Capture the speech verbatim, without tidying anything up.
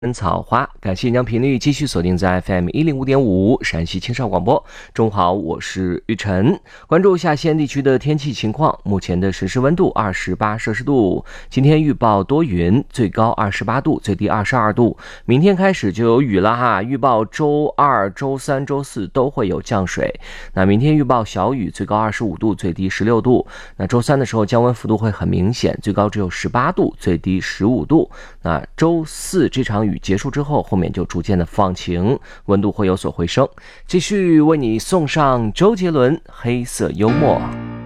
草花，感谢您将频率继续锁定在 F M 一零五点五陕西青少广播。中午好，我是玉晨。关注一下西安地区的天气情况，目前的实时温度二十八摄氏度，今天预报多云，最高二十八度，最低二十二度。明天开始就有雨了哈，预报周二、周三、周四都会有降水。那明天预报小雨，最高二十五度，最低十六度。那周三的时候降温幅度会很明显，最高只有十八度，最低十五度。那周四这场雨雨结束之后，后面就逐渐的放晴，温度会有所回升。继续为你送上周杰伦《黑色幽默》。